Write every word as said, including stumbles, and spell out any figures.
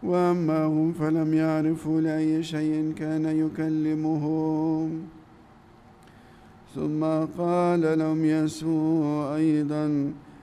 وأما هم فلم يعرفوا لأي شيء كان يكلمهم. ثم قال لهم يسوع أيضا: